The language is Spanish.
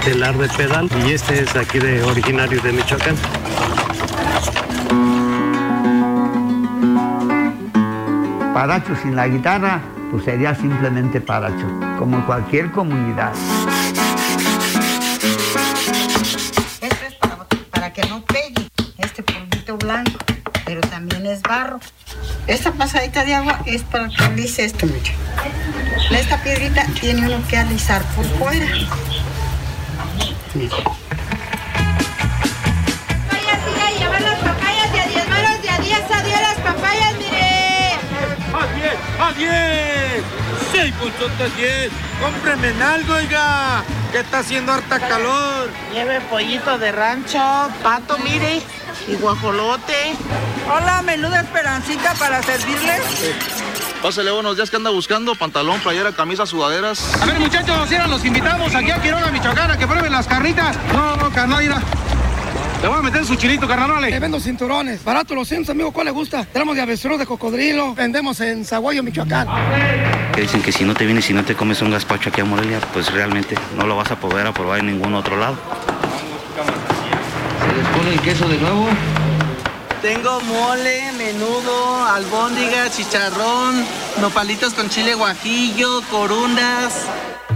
telar de pedal, y este es aquí originario de Michoacán. Paracho sin la guitarra, pues sería simplemente Paracho, como cualquier comunidad. Esto es para que no pegue, este polvito blanco, pero también es barro. Esta pasadita de agua es para que alise esto, mira. Esta piedrita tiene uno que alisar por fuera. Mira. Llevar las papayas de a 10 manos, de a 10 a 10 las papayas, mire. ¡A 10! ¡Sí, punzote 10! ¡Cómpreme en algo, oiga! Que está haciendo harta calor. Lleve pollito de rancho, pato, mire, y guajolote. Hola, menú de Esperancita para servirle. Pásale, buenos días, ¿qué anda buscando? Pantalón, playera, camisa, sudaderas. A ver, muchachos, ahora los invitamos aquí a Quiroga, Michoacán, a que prueben las carnitas. No, carnal, mira. Le voy a meter su chilito, carnal, vale. Vendo cinturones, barato los cientos, amigo, ¿cuál le gusta? Tenemos de avestruz, de cocodrilo, vendemos en Zaguayo, Michoacán. Que dicen que si no te vienes y si no te comes un gazpacho aquí a Morelia, pues realmente no lo vas a poder probar en ningún otro lado. ¿Se les pone el queso de nuevo? Tengo mole, menudo, albóndiga, chicharrón, nopalitos con chile guajillo, corundas.